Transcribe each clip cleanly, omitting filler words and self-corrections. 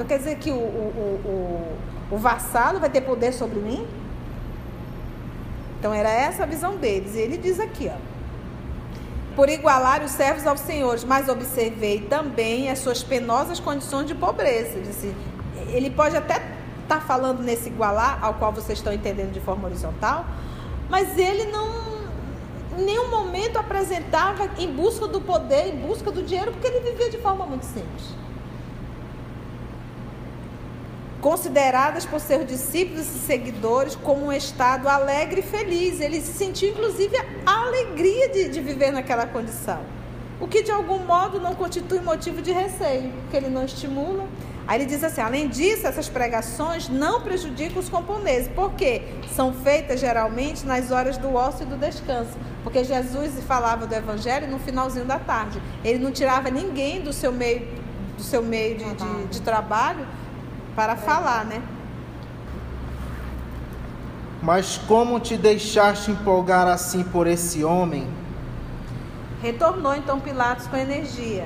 quer dizer que o vassalo vai ter poder sobre mim? Então era essa a visão deles. E ele diz aqui, por igualar os servos aos senhores, mas observei também as suas penosas condições de pobreza. Ele pode até estar falando nesse igualar, ao qual vocês estão entendendo de forma horizontal, mas ele não, em nenhum momento apresentava em busca do poder, em busca do dinheiro, porque ele vivia de forma muito simples. Consideradas por seus discípulos e seguidores como um estado alegre e feliz. Ele se sentiu, inclusive, a alegria de viver naquela condição. O que, de algum modo, não constitui motivo de receio, porque ele não estimula. Aí ele diz assim, além disso, essas pregações não prejudicam os camponeses, porque são feitas geralmente nas horas do ócio e do descanso. Porque Jesus falava do evangelho no finalzinho da tarde. Ele não tirava ninguém do seu meio de trabalho para falar, né? Mas como te deixaste empolgar assim por esse homem? Retornou então Pilatos com energia.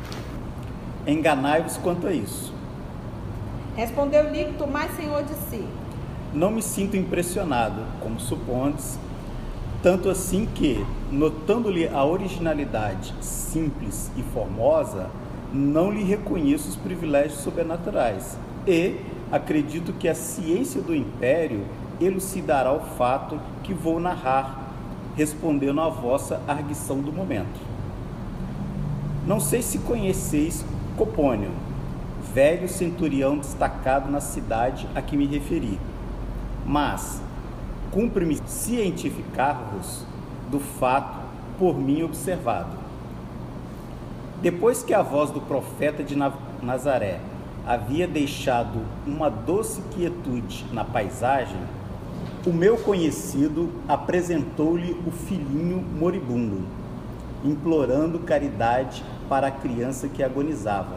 Enganai-vos quanto a isso. Respondeu-lhe, tomai Senhor de si. Não me sinto impressionado, como supondes, tanto assim que, notando-lhe a originalidade simples e formosa, não lhe reconheço os privilégios sobrenaturais e acredito que a ciência do império elucidará o fato que vou narrar, respondendo à vossa arguição do momento. Não sei se conheceis Copônio, velho centurião destacado na cidade a que me referi, mas cumpre-me cientificar-vos do fato por mim observado. Depois que a voz do profeta de Nazaré havia deixado uma doce quietude na paisagem, o meu conhecido apresentou-lhe o filhinho moribundo, implorando caridade para a criança que agonizava.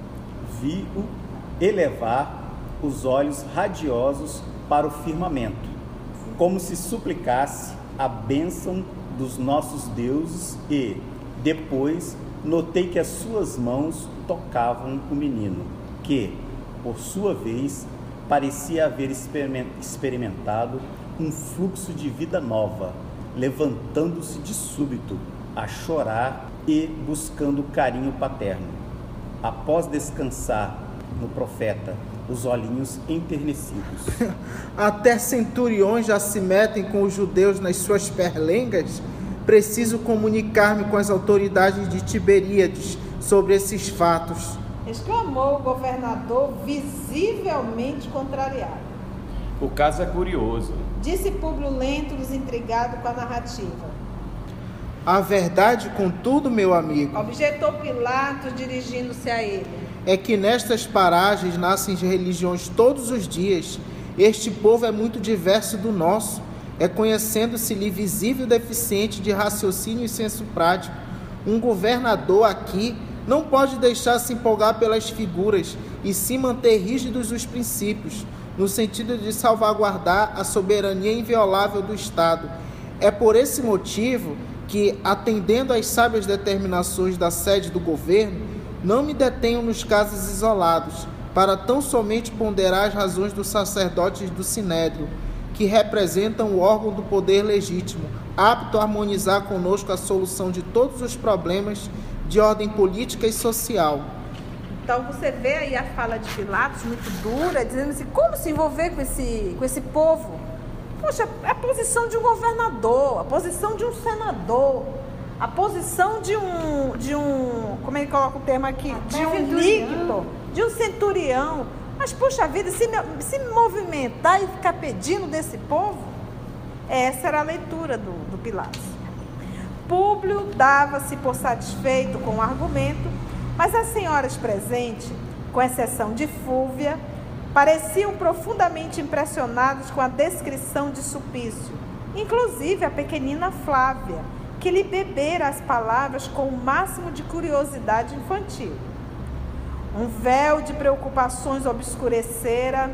Vi-o elevar os olhos radiosos para o firmamento, como se suplicasse a bênção dos nossos deuses e, depois, notei que as suas mãos tocavam o menino, que, por sua vez, parecia haver experimentado um fluxo de vida nova, levantando-se de súbito, a chorar e buscando carinho paterno. Após descansar no profeta os olhinhos enternecidos. Até centuriões já se metem com os judeus nas suas perlengas? Preciso comunicar-me com as autoridades de Tiberíades sobre esses fatos. Exclamou o governador, visivelmente contrariado. O caso é curioso. Disse Públio Lentulus, intrigado com a narrativa. A verdade, contudo, meu amigo, Objetou Pilatos, dirigindo-se a ele, é que nestas paragens nascem religiões todos os dias. Este povo é muito diverso do nosso, reconhecendo-se-lhe visível deficiente de raciocínio e senso prático. Um governador aqui não pode deixar-se empolgar pelas figuras e sim manter rígidos os princípios, no sentido de salvaguardar a soberania inviolável do Estado. É por esse motivo que, atendendo às sábias determinações da sede do governo, não me detenho nos casos isolados, para tão somente ponderar as razões dos sacerdotes do Sinédrio, que representam o órgão do poder legítimo, apto a harmonizar conosco a solução de todos os problemas de ordem política e social. Então você vê aí a fala de Pilatos muito dura, dizendo assim, como se envolver com esse povo? Poxa, é a posição de um governador, a posição de um senador, a posição de um como ele coloca o termo aqui? De um lictor, de um centurião. Mas, poxa vida, se movimentar e ficar pedindo desse povo, essa era a leitura do Pilatos. Públio dava-se por satisfeito com o argumento, mas as senhoras presentes, com exceção de Fúvia, pareciam profundamente impressionadas com a descrição de Sulpício, inclusive a pequenina Flávia, que lhe bebera as palavras com o máximo de curiosidade infantil. Um véu de preocupações obscurecera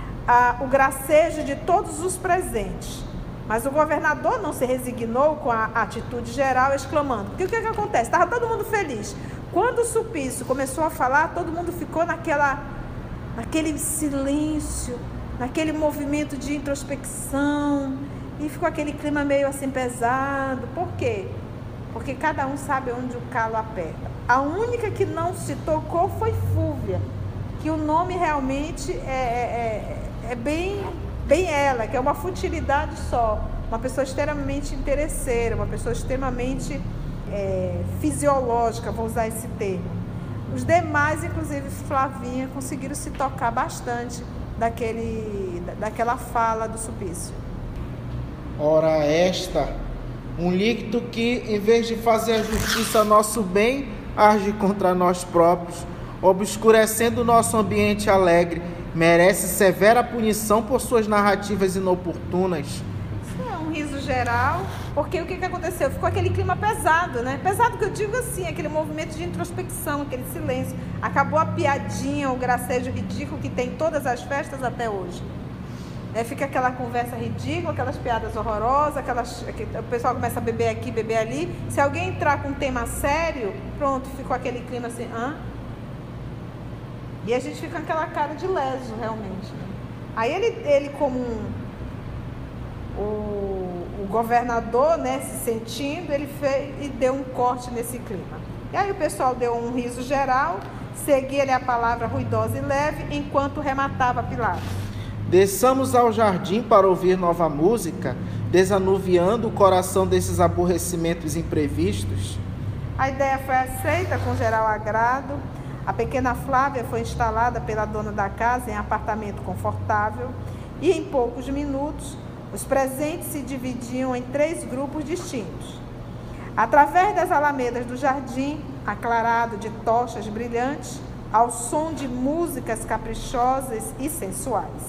o gracejo de todos os presentes. Mas o governador não se resignou com a atitude geral, exclamando. Porque o que acontece? Estava todo mundo feliz. Quando o Sulpício começou a falar, todo mundo ficou naquela naquele silêncio, naquele movimento de introspecção, e ficou aquele clima meio assim pesado. Por quê? Porque cada um sabe onde o calo aperta. A única que não se tocou foi Fúvia, que o nome realmente é bem ela, que é uma futilidade só, uma pessoa extremamente interesseira, uma pessoa extremamente fisiológica, vou usar esse termo. Os demais, inclusive Flavinha, conseguiram se tocar bastante daquela fala do Sulpício. Ora esta, um líquido que, em vez de fazer a justiça a nosso bem, age contra nós próprios, obscurecendo o nosso ambiente alegre, merece severa punição por suas narrativas inoportunas. Isso é um riso geral, porque o que aconteceu? Ficou aquele clima pesado, né? Pesado que eu digo assim, aquele movimento de introspecção, aquele silêncio. Acabou a piadinha, o gracejo ridículo que tem em todas as festas até hoje. Fica aquela conversa ridícula, aquelas piadas horrorosas, o pessoal começa a beber aqui, beber ali. Se alguém entrar com um tema sério, pronto, ficou aquele clima assim, hã? E a gente fica com aquela cara de leso, realmente. Né? Aí ele como o governador, né, se sentindo, ele fez e deu um corte nesse clima. E aí o pessoal deu um riso geral, seguia-lhe a palavra ruidosa e leve, enquanto rematava Pilatos. Desçamos ao jardim para ouvir nova música, desanuviando o coração desses aborrecimentos imprevistos. A ideia foi aceita com geral agrado. A pequena Flávia foi instalada pela dona da casa em apartamento confortável e, em poucos minutos, os presentes se dividiam em 3 grupos distintos. Através das alamedas do jardim, aclarado de tochas brilhantes, ao som de músicas caprichosas e sensuais.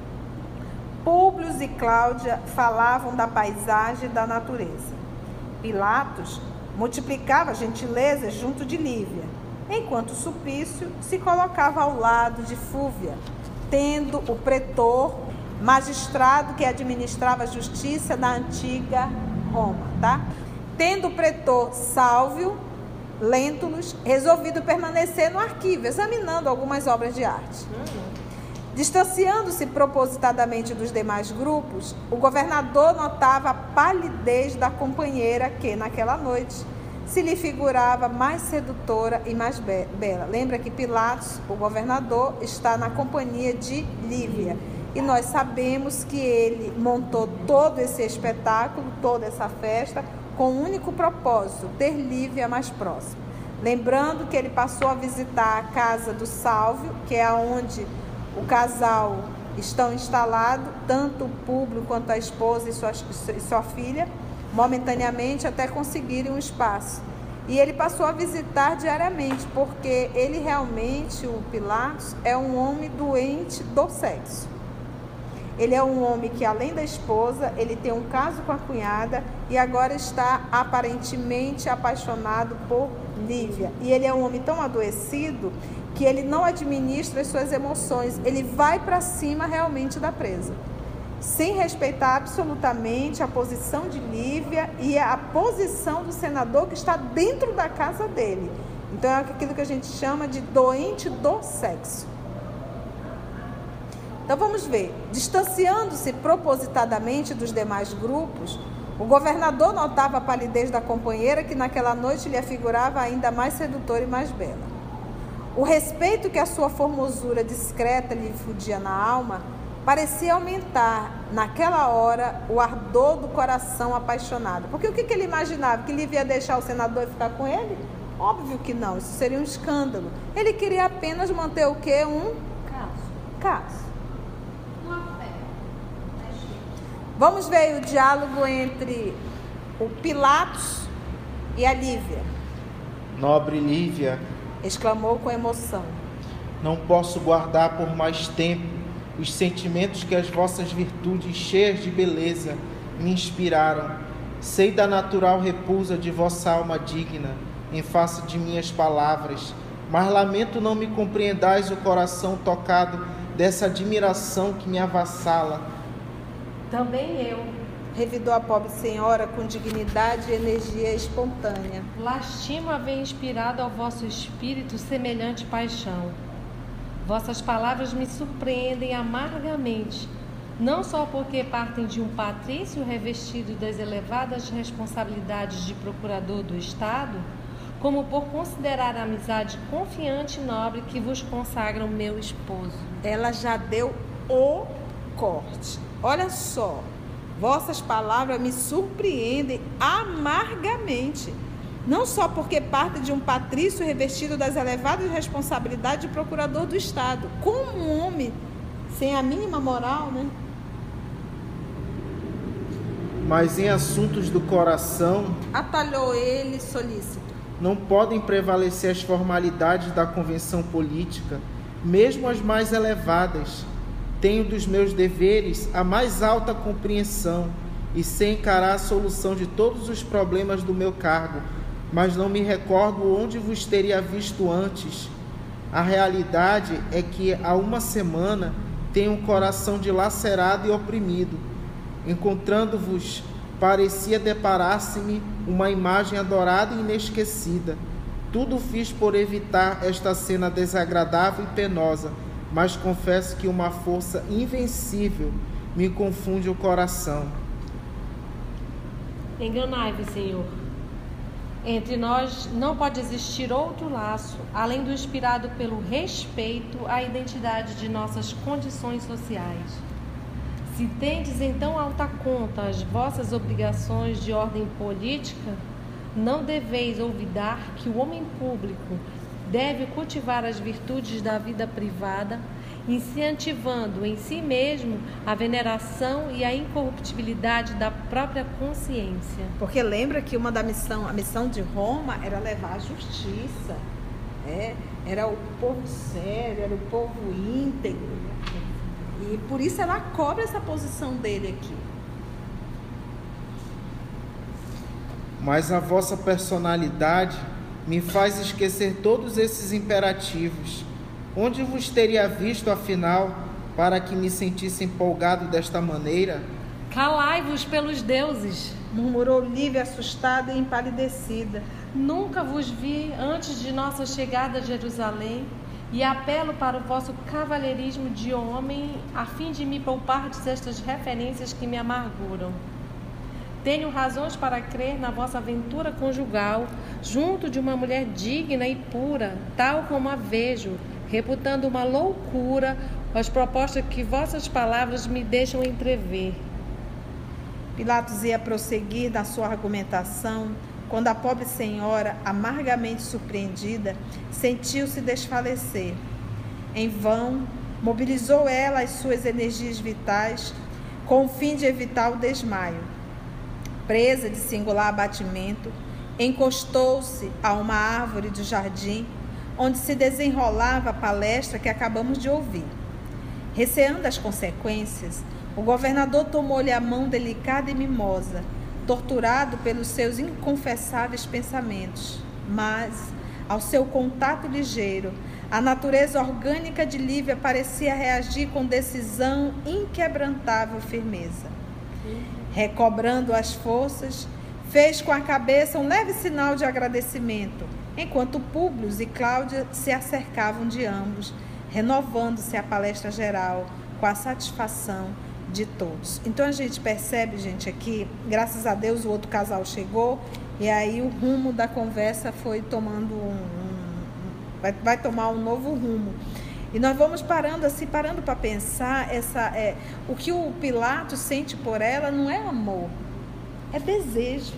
Públio e Cláudia falavam da paisagem e da natureza. Pilatos multiplicava gentilezas junto de Lívia, enquanto Sulpício se colocava ao lado de Fúvia, tendo o pretor, magistrado que administrava a justiça da antiga Roma, tá? Tendo o pretor Sálvio Lentulus resolvido permanecer no arquivo, examinando algumas obras de arte. Distanciando-se propositadamente dos demais grupos, o governador notava a palidez da companheira que, naquela noite, se lhe figurava mais sedutora e mais bela. Lembra que Pilatos, o governador, está na companhia de Lívia. E nós sabemos que ele montou todo esse espetáculo, toda essa festa, com um único propósito, ter Lívia mais próxima. Lembrando que ele passou a visitar a casa do Sálvio, que é onde o casal estão instalados, tanto o Públio quanto a esposa e sua filha, momentaneamente até conseguirem um espaço. E ele passou a visitar diariamente, porque ele realmente, o Pilatos, é um homem doente do sexo. Ele é um homem que, além da esposa, ele tem um caso com a cunhada e agora está aparentemente apaixonado por Lívia. E ele é um homem tão adoecido que ele não administra as suas emoções, ele vai para cima realmente da presa, sem respeitar absolutamente a posição de Lívia e a posição do senador que está dentro da casa dele. Então é aquilo que a gente chama de doente do sexo. Então vamos ver, distanciando-se propositadamente dos demais grupos, o governador notava a palidez da companheira que naquela noite lhe afigurava ainda mais sedutora e mais bela. O respeito que a sua formosura discreta lhe infundia na alma parecia aumentar, naquela hora, o ardor do coração apaixonado. Porque o que ele imaginava? Que Lívia ia deixar o senador e ficar com ele? Óbvio que não, isso seria um escândalo. Ele queria apenas manter o quê? Um caso. Vamos ver o diálogo entre o Pilatos e a Lívia. Nobre Lívia, exclamou com emoção, não posso guardar por mais tempo os sentimentos que as vossas virtudes cheias de beleza me inspiraram. Sei da natural repulsa de vossa alma digna em face de minhas palavras, mas lamento não me compreendais o coração tocado dessa admiração que me avassala. Também eu, revidou a pobre senhora com dignidade e energia espontânea. Lastimo haver inspirado ao vosso espírito semelhante paixão. Vossas palavras me surpreendem amargamente, não só porque partem de um patrício revestido das elevadas responsabilidades de procurador do Estado, como por considerar a amizade confiante e nobre que vos consagra o meu esposo. Ela já deu o corte. Olha só, vossas palavras me surpreendem amargamente, não só porque parte de um patrício revestido das elevadas responsabilidades de procurador do Estado, como um homem sem a mínima moral, né? Mas em assuntos do coração, Atalhou ele solícito. não podem prevalecer as formalidades da convenção política, mesmo as mais elevadas. Tenho dos meus deveres a mais alta compreensão e sei encarar a solução de todos os problemas do meu cargo, mas não me recordo onde vos teria visto antes. A realidade é que há uma semana tenho um coração dilacerado e oprimido. Encontrando-vos, parecia deparar-se-me uma imagem adorada e inesquecida. Tudo fiz por evitar esta cena desagradável e penosa, mas confesso que uma força invencível me confunde o coração. Enganai-vos, Senhor. Entre nós não pode existir outro laço, além do inspirado pelo respeito à identidade de nossas condições sociais. Se tendes então alta conta as vossas obrigações de ordem política, não deveis olvidar que o homem público deve cultivar as virtudes da vida privada, incentivando em si mesmo a veneração e a incorruptibilidade da própria consciência. Porque lembra que a missão de Roma era levar a justiça, era o povo sério, era o povo íntegro. E por isso ela cobra essa posição dele aqui. Mas a vossa personalidade me faz esquecer todos esses imperativos. Onde vos teria visto, afinal, para que me sentisse empolgado desta maneira? Calai-vos pelos deuses, Murmurou Lívia, assustada e empalidecida. nunca vos vi antes de nossa chegada a Jerusalém, e apelo para o vosso cavalheirismo de homem, a fim de me poupardes estas referências que me amarguram. Tenho razões para crer na vossa aventura conjugal, junto de uma mulher digna e pura, tal como a vejo, reputando uma loucura as propostas que vossas palavras me deixam entrever. Pilatos ia prosseguir na sua argumentação, quando a pobre senhora, amargamente surpreendida, sentiu-se desfalecer. Em vão, mobilizou ela as suas energias vitais, com o fim de evitar o desmaio. Presa de singular abatimento, encostou-se a uma árvore do jardim, onde se desenrolava a palestra que acabamos de ouvir. Receando as consequências, o governador tomou-lhe a mão delicada e mimosa, torturado pelos seus inconfessáveis pensamentos. Mas, ao seu contato ligeiro, a natureza orgânica de Lívia parecia reagir com decisão, inquebrantável firmeza. Recobrando as forças, fez com a cabeça um leve sinal de agradecimento, enquanto Públio e Cláudia se acercavam de ambos, renovando-se a palestra geral com a satisfação de todos. Então a gente percebe, gente, aqui, graças a Deus o outro casal chegou, e aí o rumo da conversa foi tomando vai tomar um novo rumo. E nós vamos parando para pensar o que o Pilatos sente por ela não é amor, é desejo.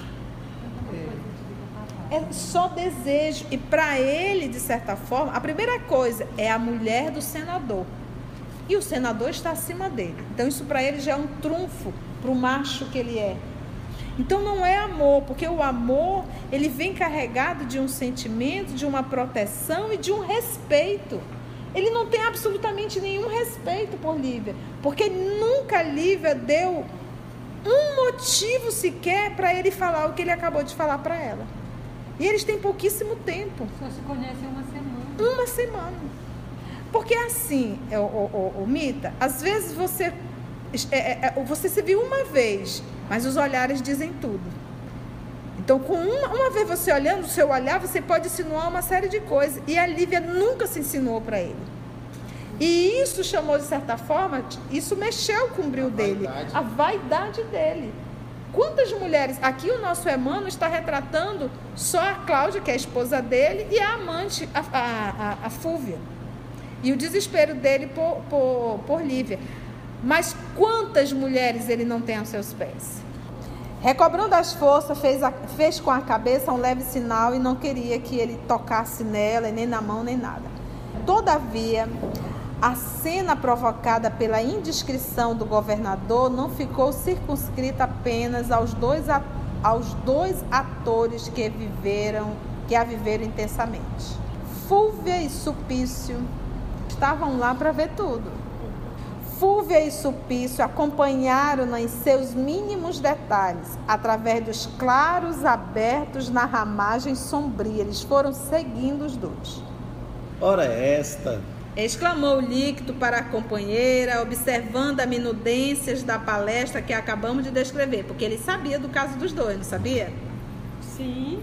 É só desejo. E para ele, de certa forma, a primeira coisa é a mulher do senador. E o senador está acima dele. Então isso para ele já é um trunfo para o macho que ele é. Então não é amor, porque o amor, ele vem carregado de um sentimento, de uma proteção e de um respeito. Ele não tem absolutamente nenhum respeito por Lívia, porque nunca Lívia deu um motivo sequer para ele falar o que ele acabou de falar para ela. E eles têm pouquíssimo tempo. Só se conhecem uma semana. Uma semana. Porque assim, Mita, às vezes você se viu uma vez, mas os olhares dizem tudo. Então, com uma vez você olhando, o seu olhar, você pode insinuar uma série de coisas. E a Lívia nunca se insinuou para ele. E isso chamou, de certa forma, isso mexeu com o brilho dele, a vaidade dele. Quantas mulheres, aqui o nosso Emmanuel está retratando só a Cláudia, que é a esposa dele, e a amante, a Fúvia. E o desespero dele por Lívia. Mas quantas mulheres ele não tem aos seus pés? Recobrando as forças, fez com a cabeça um leve sinal e não queria que ele tocasse nela, nem na mão, nem nada. Todavia, a cena provocada pela indiscrição do governador não ficou circunscrita apenas aos dois atores que a viveram intensamente. Fúvia e Sulpício estavam lá para ver tudo. Fúvia e Sulpício acompanharam-na em seus mínimos detalhes, através dos claros abertos na ramagem sombria. Eles foram seguindo os dois. Ora esta... Exclamou Líquito para a companheira, observando as minudências da palestra que acabamos de descrever, porque ele sabia do caso dos dois, não sabia? Sim.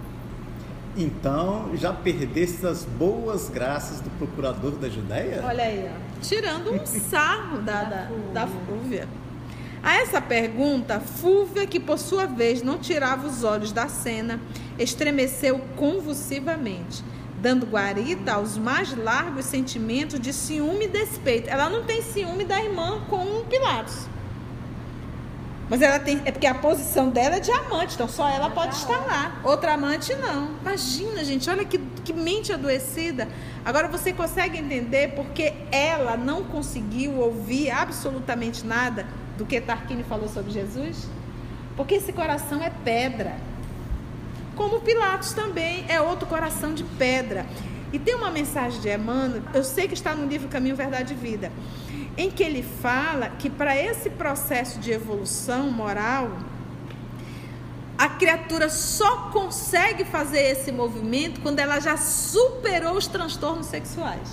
Então, já perdeste as boas graças do procurador da Judéia? Olha aí, ó, tirando um sarro da Fúvia. A essa pergunta, Fúvia, que por sua vez não tirava os olhos da cena, estremeceu convulsivamente, dando guarita aos mais largos sentimentos de ciúme e despeito. Ela não tem ciúme da irmã com Pilatos. Mas ela tem, é porque a posição dela é de amante, então só ela pode estar lá. Outra amante não. Imagina, gente, olha que mente adoecida. Agora você consegue entender porque ela não conseguiu ouvir absolutamente nada do que Tarquínio falou sobre Jesus? Porque esse coração é pedra. Como Pilatos também é outro coração de pedra. E tem uma mensagem de Emmanuel, eu sei que está no livro Caminho, Verdade e Vida, em que ele fala que para esse processo de evolução moral, a criatura só consegue fazer esse movimento quando ela já superou os transtornos sexuais.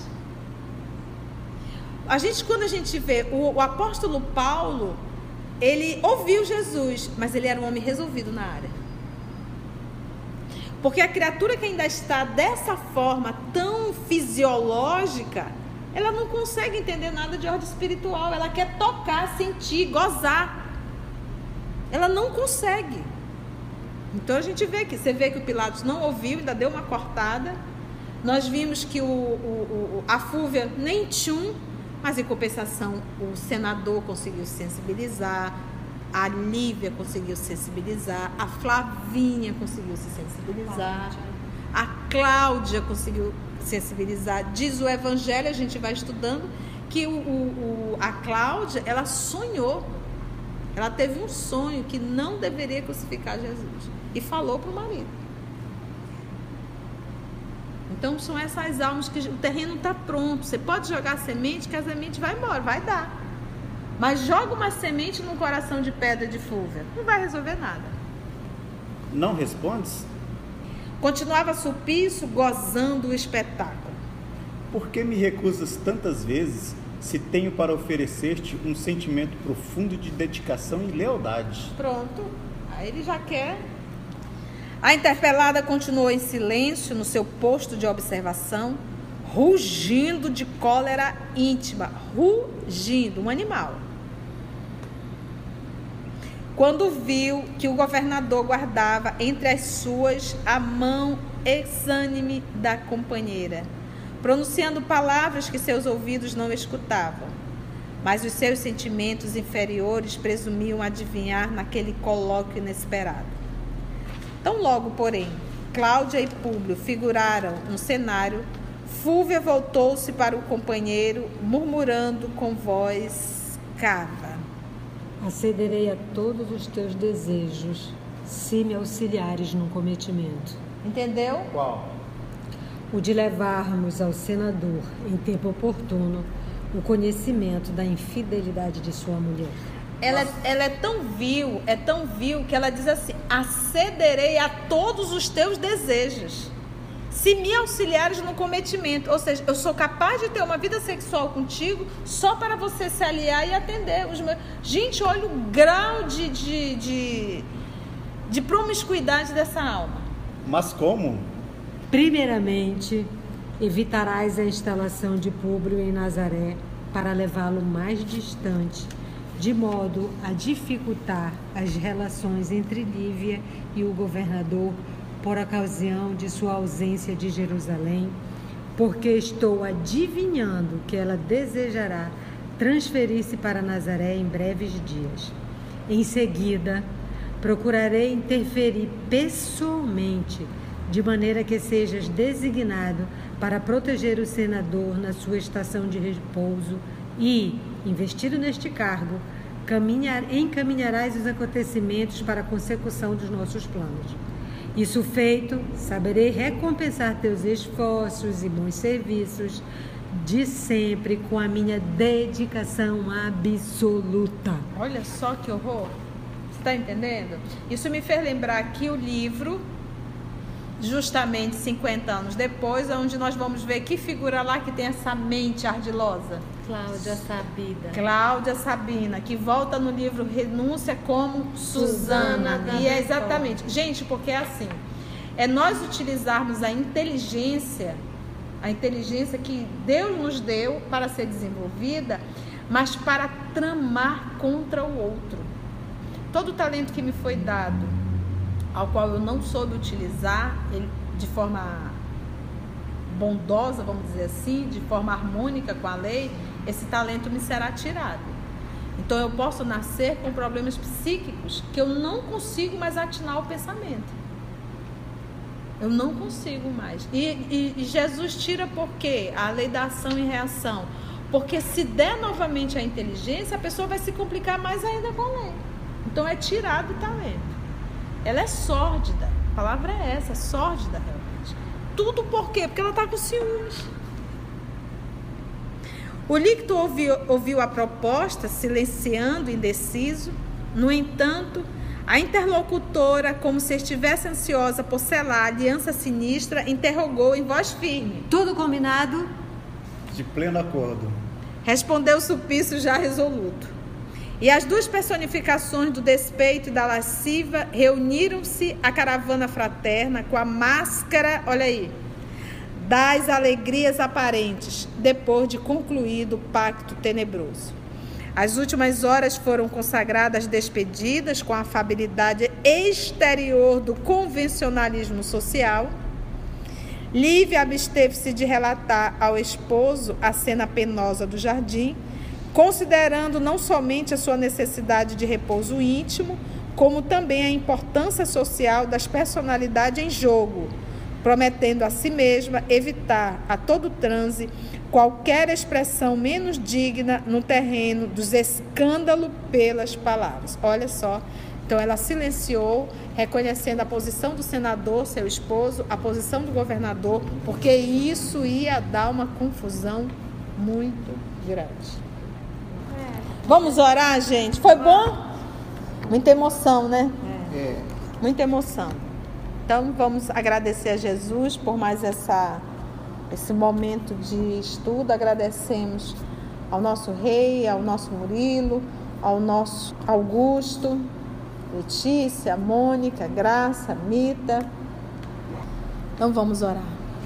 Quando a gente vê o apóstolo Paulo, ele ouviu Jesus, mas ele era um homem resolvido na área. Porque a criatura que ainda está dessa forma tão fisiológica, ela não consegue entender nada de ordem espiritual. Ela quer tocar, sentir, gozar. Ela não consegue. Então a gente vê que, você vê que o Pilatos não ouviu, ainda deu uma cortada. Nós vimos que a Fúvia nem tchum, mas em compensação o senador conseguiu sensibilizar, a Lívia conseguiu sensibilizar, a Flavinha conseguiu se sensibilizar, a Cláudia conseguiu sensibilizar. Diz o Evangelho, a gente vai estudando, que a Cláudia, ela sonhou, ela teve um sonho que não deveria crucificar Jesus e falou para o marido. Então são essas almas que o terreno está pronto, você pode jogar semente que a semente vai embora, vai dar. Mas joga uma semente num coração de pedra de Fúvia, não vai resolver nada. Não respondes? Continuava Sulpício gozando o espetáculo. Por que me recusas tantas vezes, se tenho para oferecer-te um sentimento profundo de dedicação e lealdade? Pronto, aí ele já quer. A interpelada continuou em silêncio no seu posto de observação, rugindo de cólera íntima, rugindo, um animal. Quando viu que o governador guardava entre as suas a mão exânime da companheira, pronunciando palavras que seus ouvidos não escutavam, mas os seus sentimentos inferiores presumiam adivinhar naquele colóquio inesperado. Tão logo, porém, Cláudia e Públio figuraram no cenário, Fúvia voltou-se para o companheiro, murmurando com voz cava: acederei a todos os teus desejos, se me auxiliares num cometimento. Entendeu? Qual? O de levarmos ao senador, em tempo oportuno, o conhecimento da infidelidade de sua mulher. Ela é tão vil, que ela diz assim: acederei a todos os teus desejos, se me auxiliares no cometimento. Ou seja, eu sou capaz de ter uma vida sexual contigo só para você se aliar e atender os meus... Gente, olha o grau de promiscuidade dessa alma. Mas como? Primeiramente, evitarás a instalação de Públio em Nazaré para levá-lo mais distante, de modo a dificultar as relações entre Lívia e o governador por ocasião de sua ausência de Jerusalém, porque estou adivinhando que ela desejará transferir-se para Nazaré em breves dias. Em seguida, procurarei interferir pessoalmente, de maneira que sejas designado para proteger o senador na sua estação de repouso e, investido neste cargo, encaminharás os acontecimentos para a consecução dos nossos planos. Isso feito, saberei recompensar teus esforços e bons serviços de sempre com a minha dedicação absoluta. Olha só que horror. Você está entendendo? Isso me fez lembrar aqui o livro, justamente 50 anos depois, onde nós vamos ver que figura lá que tem essa mente ardilosa. Cláudia Sabina, que volta no livro Renúncia como Susana. E é exatamente, gente, porque é assim, é nós utilizarmos a inteligência que Deus nos deu para ser desenvolvida, mas para tramar contra o outro. Todo o talento que me foi dado, ao qual eu não soube utilizar ele de forma bondosa, vamos dizer assim, de forma harmônica com a lei, esse talento me será tirado. Então eu posso nascer com problemas psíquicos que eu não consigo mais atinar o pensamento. Eu não consigo mais. E Jesus tira por quê? A lei da ação e reação. Porque se der novamente a inteligência, a pessoa vai se complicar mais ainda com a lei. Então é tirado o talento. Ela é sórdida. A palavra é essa, sórdida realmente. Tudo por quê? Porque ela está com ciúmes. O líquido ouviu a proposta, silenciando, indeciso. No entanto, a interlocutora, como se estivesse ansiosa por selar a aliança sinistra, interrogou em voz firme. Tudo combinado? De pleno acordo. Respondeu Sulpício já resoluto. E as duas personificações do despeito e da lasciva reuniram-se à caravana fraterna com a máscara, olha aí, das alegrias aparentes, depois de concluído o pacto tenebroso. As últimas horas foram consagradas despedidas com a afabilidade exterior do convencionalismo social. Lívia absteve-se de relatar ao esposo a cena penosa do jardim, considerando não somente a sua necessidade de repouso íntimo, como também a importância social das personalidades em jogo, prometendo a si mesma evitar a todo transe qualquer expressão menos digna no terreno dos escândalos pelas palavras. Olha só, então ela silenciou, reconhecendo a posição do senador, seu esposo, a posição do governador, porque isso ia dar uma confusão muito grande. Vamos orar, gente? Foi bom? Muita emoção, né? Muita emoção. Então, vamos agradecer a Jesus por mais esse momento de estudo. Agradecemos ao nosso rei, ao nosso Murilo, ao nosso Augusto, Letícia, Mônica, Graça, Mita. Então, vamos orar.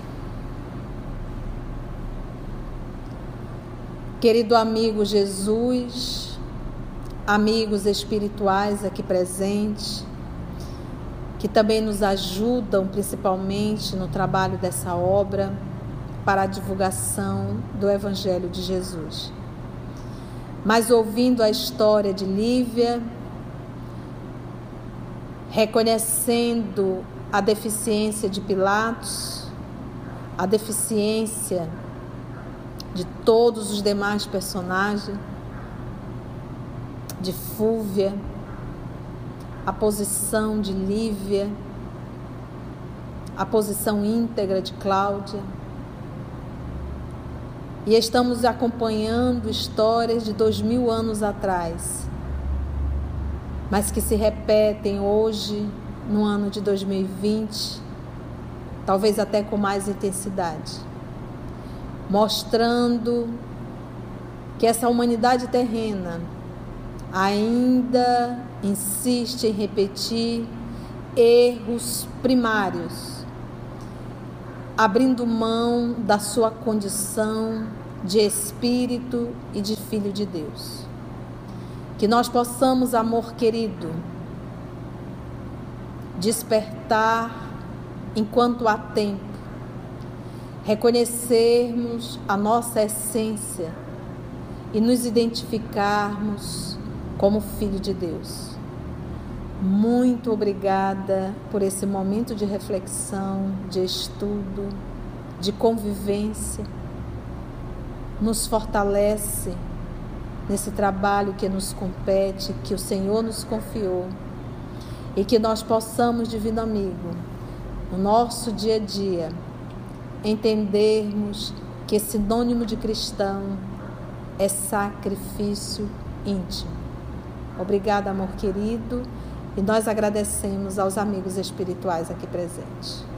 Querido amigo Jesus, amigos espirituais aqui presentes, que também nos ajudam principalmente no trabalho dessa obra para a divulgação do Evangelho de Jesus. Mas ouvindo a história de Lívia, reconhecendo a deficiência de Pilatos, a deficiência de todos os demais personagens, de Fúvia, a posição de Lívia, a posição íntegra de Cláudia. E estamos acompanhando histórias de 2000 anos atrás, mas que se repetem hoje, no ano de 2020, talvez até com mais intensidade, mostrando que essa humanidade terrena ainda insiste em repetir erros primários abrindo mão da sua condição de espírito e de filho de Deus. Que nós possamos, amor querido, despertar enquanto há tempo, reconhecermos a nossa essência e nos identificarmos como filho de Deus. Muito obrigada por esse momento de reflexão, de estudo, de convivência. Nos fortalece nesse trabalho que nos compete, que o Senhor nos confiou, e que nós possamos, divino amigo, no nosso dia a dia, entendermos que sinônimo de cristão é sacrifício íntimo. Obrigada, amor querido, e nós agradecemos aos amigos espirituais aqui presentes.